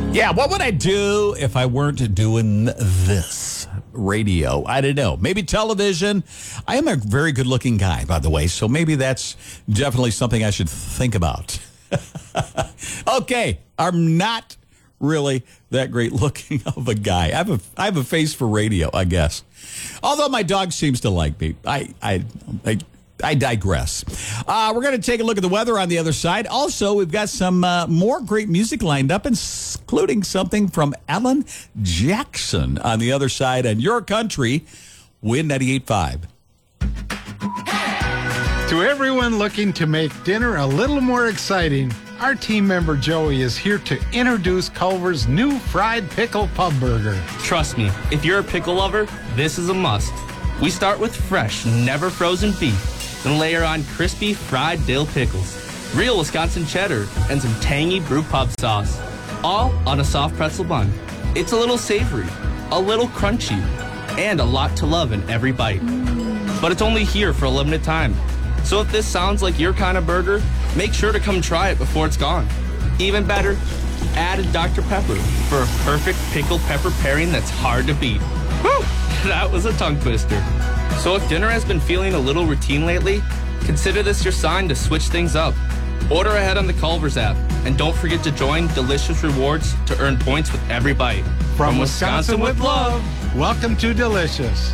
Yeah, what would I do if I weren't doing this? Radio. I don't know. Maybe television. I am a very good-looking guy, by the way, so maybe that's definitely something I should think about. Okay, I'm not really that great-looking of a guy. I have a face for radio, I guess. Although my dog seems to like me. I digress. We're going to take a look at the weather on the other side. Also, we've got some more great music lined up, including something from Alan Jackson on the other side. And Your Country, Win 98.5. To everyone looking to make dinner a little more exciting, our team member Joey is here to introduce Culver's new fried pickle pub burger. Trust me, if you're a pickle lover, this is a must. We start with fresh, never frozen beef, then layer on crispy fried dill pickles, real Wisconsin cheddar, and some tangy brew pub sauce, all on a soft pretzel bun. It's a little savory, a little crunchy, and a lot to love in every bite. But it's only here for a limited time. So if this sounds like your kind of burger, make sure to come try it before it's gone. Even better, add a Dr. Pepper for a perfect pickled pepper pairing that's hard to beat. Woo! That was a tongue twister. So if dinner has been feeling a little routine lately, consider this your sign to switch things up. Order ahead on the Culver's app, and don't forget to join Delicious Rewards to earn points with every bite. From Wisconsin with love, welcome to Delicious.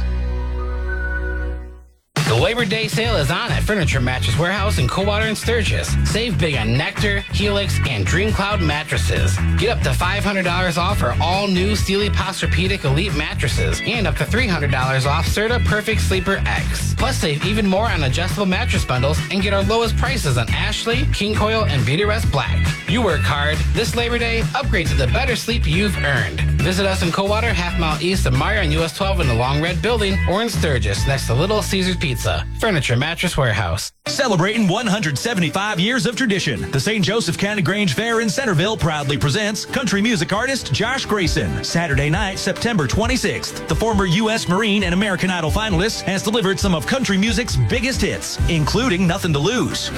The Labor Day sale is on at Furniture Mattress Warehouse in Coldwater and Sturgis. Save big on Nectar, Helix, and Dream Cloud mattresses. Get up to $500 off for all new Sealy Posturepedic Elite mattresses and up to $300 off Serta Perfect Sleeper X. Plus, save even more on adjustable mattress bundles and get our lowest prices on Ashley, King Coil, and Beautyrest Black. You work hard. This Labor Day, upgrade to the better sleep you've earned. Visit us in Coldwater, half mile east of Meyer on US 12 in the Long Red Building, or in Sturgis next to Little Caesars Pizza. Furniture Mattress Warehouse. Celebrating 175 years of tradition, the St. Joseph County Grange Fair in Centerville proudly presents country music artist Josh Grayson. Saturday night, September 26th. The former U.S. Marine and American Idol finalist has delivered some of country music's biggest hits, including Nothing to Lose.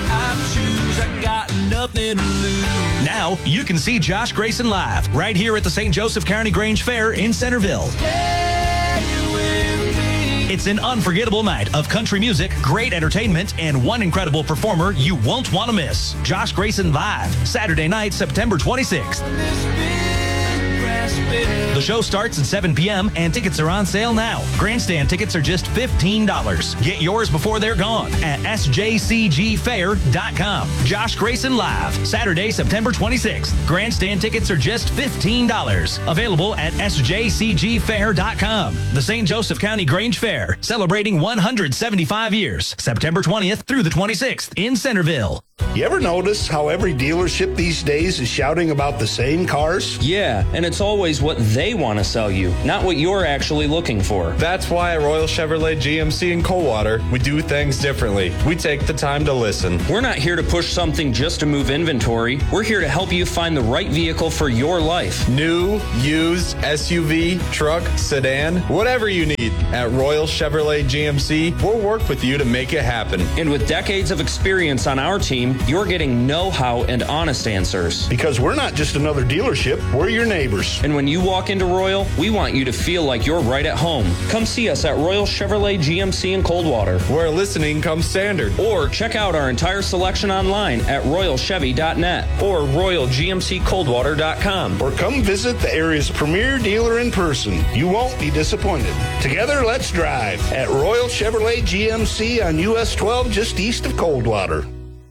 Now, you can see Josh Grayson live right here at the St. Joseph County Grange Fair in Centerville. It's an unforgettable night of country music, great entertainment, and one incredible performer you won't want to miss. Josh Grayson live, Saturday night, September 26th. The show starts at 7 p.m. and tickets are on sale now. Grandstand tickets are just $15. Get yours before they're gone at sjcgfair.com. Josh Grayson live, Saturday, September 26th. Grandstand tickets are just $15. Available at sjcgfair.com. The St. Joseph County Grange Fair, celebrating 175 years, September 20th through the 26th in Centerville. You ever notice how every dealership these days is shouting about the same cars? Yeah, and it's always what they want to sell you, not what you're actually looking for. That's why at Royal Chevrolet GMC in Coldwater, we do things differently. We take the time to listen. We're not here to push something just to move inventory. We're here to help you find the right vehicle for your life. New, used, SUV, truck, sedan, whatever you need. At Royal Chevrolet GMC, we'll work with you to make it happen. And with decades of experience on our team, you're getting know-how and honest answers. Because we're not just another dealership, we're your neighbors. And when you walk into Royal, we want you to feel like you're right at home. Come see us at Royal Chevrolet GMC in Coldwater, where listening comes standard. Or check out our entire selection online at royalchevy.net or royalgmccoldwater.com. Or come visit the area's premier dealer in person. You won't be disappointed. Together, let's drive at Royal Chevrolet GMC on US 12 just east of Coldwater.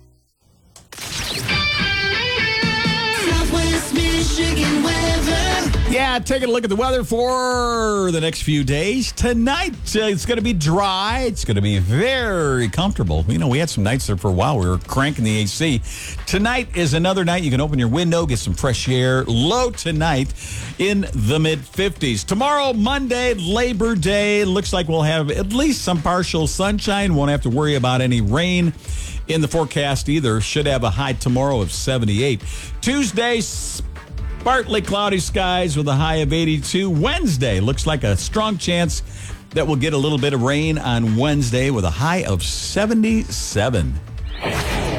Yeah, taking a look at the weather for the next few days. Tonight, it's going to be dry. It's going to be very comfortable. You know, we had some nights there for a while. We were cranking the AC. Tonight is another night you can open your window, get some fresh air. Low tonight in the mid-50s. Tomorrow, Monday, Labor Day. Looks like we'll have at least some partial sunshine. Won't have to worry about any rain in the forecast either. Should have a high tomorrow of 78. Tuesday, partly cloudy skies with a high of 82. Wednesday looks like a strong chance that we'll get a little bit of rain on Wednesday with a high of 77.